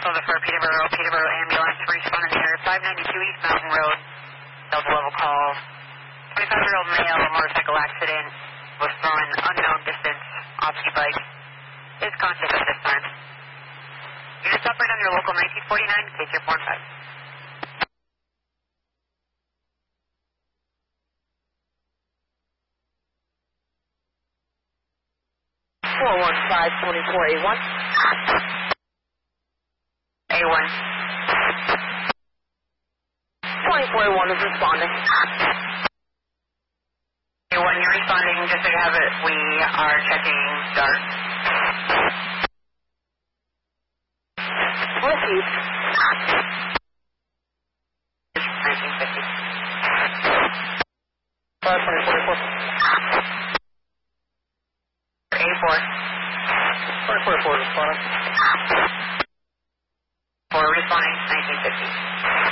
Delta for Peterborough ambulance, responding here, 592 East Mountain Road, Delta level call. 25-year-old male, motorcycle accident, was thrown unknown distance, off bike, is conscious at this time. Units operate on your local 1949, case your 45. 415-24A1. A1. 24A1 is responding. A1, you're responding, just so you have it, we are checking DART. Received. 1950. 524. A4. 24 responding. 4 responding, 1950.